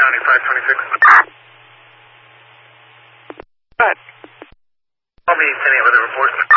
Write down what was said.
County 526. Go ahead. Call me 10-8 with a report.